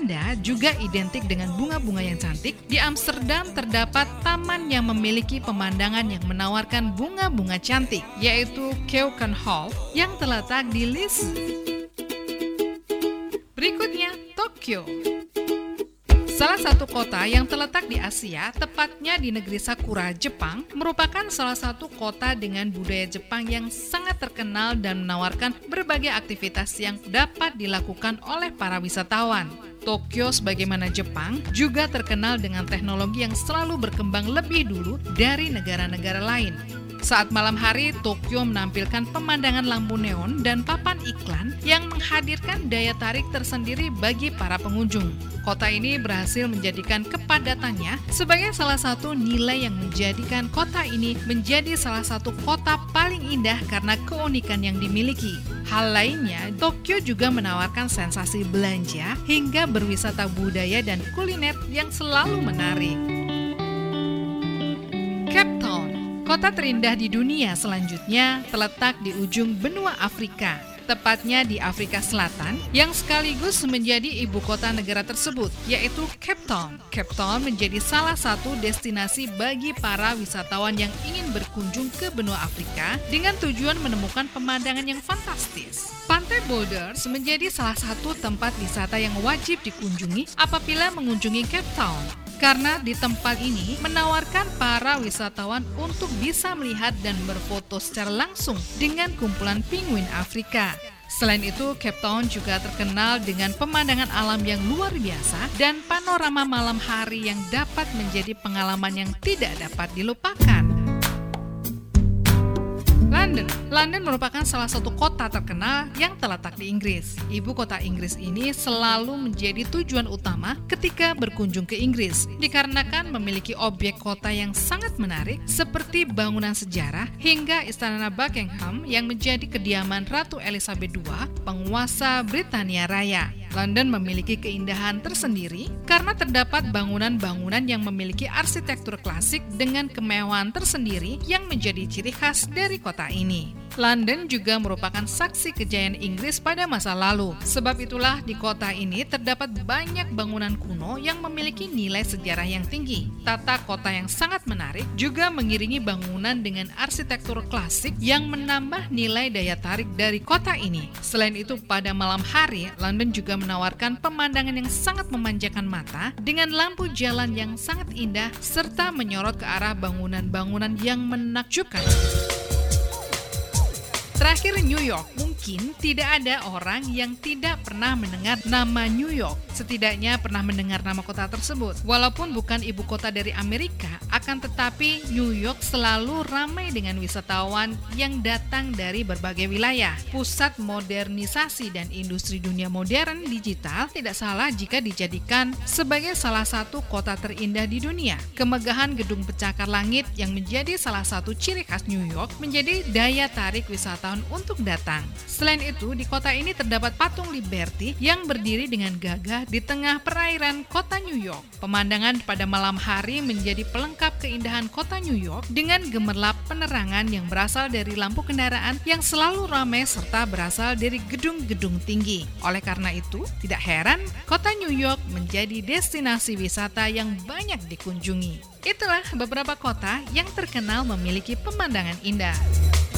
Belanda juga identik dengan bunga-bunga yang cantik, di Amsterdam terdapat taman yang memiliki pemandangan yang menawarkan bunga-bunga cantik, yaitu Keukenhof yang terletak di Lisse. Berikutnya, Tokyo. Salah satu kota yang terletak di Asia, tepatnya di negeri Sakura, Jepang, merupakan salah satu kota dengan budaya Jepang yang sangat terkenal dan menawarkan berbagai aktivitas yang dapat dilakukan oleh para wisatawan. Tokyo sebagaimana Jepang juga terkenal dengan teknologi yang selalu berkembang lebih dulu dari negara-negara lain. Saat malam hari, Tokyo menampilkan pemandangan lampu neon dan papan iklan yang menghadirkan daya tarik tersendiri bagi para pengunjung. Kota ini berhasil menjadikan kepadatannya sebagai salah satu nilai yang menjadikan kota ini menjadi salah satu kota paling indah karena keunikan yang dimiliki. Hal lainnya, Tokyo juga menawarkan sensasi belanja hingga berwisata budaya dan kuliner yang selalu menarik. Cape Town, kota terindah di dunia selanjutnya, terletak di ujung benua Afrika, tepatnya di Afrika Selatan, yang sekaligus menjadi ibu kota negara tersebut, yaitu Cape Town. Cape Town menjadi salah satu destinasi bagi para wisatawan yang ingin berkunjung ke benua Afrika dengan tujuan menemukan pemandangan yang fantastis. Pantai Boulders menjadi salah satu tempat wisata yang wajib dikunjungi apabila mengunjungi Cape Town, karena di tempat ini menawarkan para wisatawan untuk bisa melihat dan berfoto secara langsung dengan kumpulan penguin Afrika. Selain itu, Cape Town juga terkenal dengan pemandangan alam yang luar biasa dan panorama malam hari yang dapat menjadi pengalaman yang tidak dapat dilupakan. London merupakan salah satu kota terkenal yang terletak di Inggris. Ibu kota Inggris ini selalu menjadi tujuan utama ketika berkunjung ke Inggris, dikarenakan memiliki objek kota yang sangat menarik seperti bangunan sejarah hingga Istana Buckingham yang menjadi kediaman Ratu Elizabeth II, penguasa Britania Raya. London memiliki keindahan tersendiri karena terdapat bangunan-bangunan yang memiliki arsitektur klasik dengan kemewahan tersendiri yang menjadi ciri khas dari kota ini. London juga merupakan saksi kejayaan Inggris pada masa lalu. Sebab itulah di kota ini terdapat banyak bangunan kuno yang memiliki nilai sejarah yang tinggi. Tata kota yang sangat menarik juga mengiringi bangunan dengan arsitektur klasik yang menambah nilai daya tarik dari kota ini. Selain itu, pada malam hari, London juga menawarkan pemandangan yang sangat memanjakan mata dengan lampu jalan yang sangat indah serta menyorot ke arah bangunan-bangunan yang menakjubkan. Terakhir, New York. Mungkin tidak ada orang yang tidak pernah mendengar nama New York. Setidaknya pernah mendengar nama kota tersebut. Walaupun bukan ibu kota dari Amerika, akan tetapi New York selalu ramai dengan wisatawan yang datang dari berbagai wilayah. Pusat modernisasi dan industri dunia modern digital, tidak salah jika dijadikan sebagai salah satu kota terindah di dunia. Kemegahan gedung pencakar langit yang menjadi salah satu ciri khas New York menjadi daya tarik wisatawan untuk datang. Selain itu, di kota ini terdapat patung Liberty yang berdiri dengan gagah di tengah perairan kota New York. Pemandangan pada malam hari menjadi pelengkap keindahan kota New York dengan gemerlap penerangan yang berasal dari lampu kendaraan yang selalu ramai serta berasal dari gedung-gedung tinggi. Oleh karena itu, tidak heran kota New York menjadi destinasi wisata yang banyak dikunjungi. Itulah beberapa kota yang terkenal memiliki pemandangan indah.